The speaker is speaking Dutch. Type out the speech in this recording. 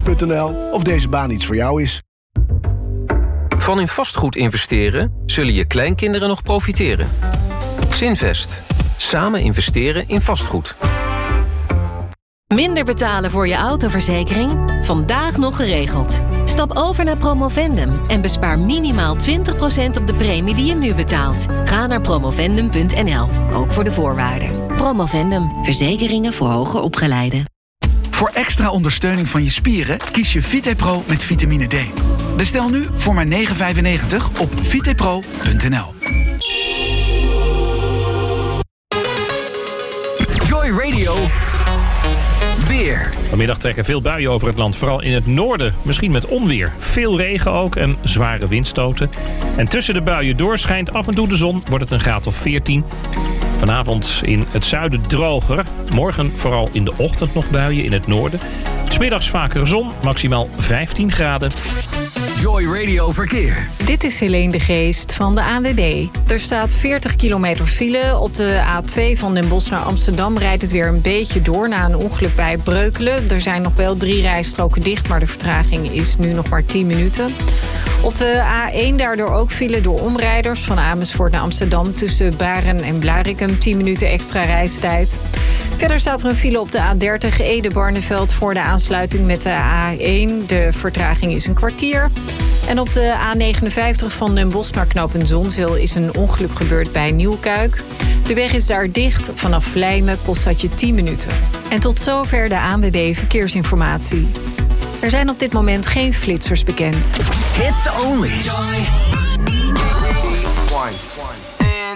Zinvest.nl of deze baan iets voor jou is. Van in vastgoed investeren zullen je kleinkinderen nog profiteren. Zinvest. Samen investeren in vastgoed. Minder betalen voor je autoverzekering? Vandaag nog geregeld. Stap over naar Promovendum en bespaar minimaal 20% op de premie die je nu betaalt. Ga naar promovendum.nl, ook voor de voorwaarden. Promovendum, verzekeringen voor hoger opgeleiden. Voor extra ondersteuning van je spieren kies je VitePro met vitamine D. Bestel nu voor maar €9,95 op vitepro.nl. Joy Radio. Weer. Vanmiddag trekken veel buien over het land, vooral in het noorden. Misschien met onweer. Veel regen ook en zware windstoten. En tussen de buien door schijnt af en toe de zon, wordt het een graad of 14. Vanavond in het zuiden droger. Morgen vooral in de ochtend nog buien in het noorden. 'S Middags vaker zon, maximaal 15 graden. Joy Radio Verkeer. Dit is Helene de Geest van de ANWB. Er staat 40 kilometer file. Op de A2 van Den Bosch naar Amsterdam rijdt het weer een beetje door na een ongeluk bij Breukelen. Er zijn nog wel 3 rijstroken dicht, maar de vertraging is nu nog maar 10 minuten. Op de A1 daardoor ook file door omrijders van Amersfoort naar Amsterdam tussen Baren en Blarikum. 10 minuten extra reistijd. Verder staat er een file op de A30 Ede-Barneveld voor de aansluiting met de A1. De vertraging is een kwartier. En op de A59 van Den Bosch naar knooppunt Zonzeel is een ongeluk gebeurd bij Nieuwkuik. De weg is daar dicht. Vanaf Vlijmen kost dat je 10 minuten. En tot zover de ANWB Verkeersinformatie. Er zijn op dit moment geen flitsers bekend. Hits only. Joy.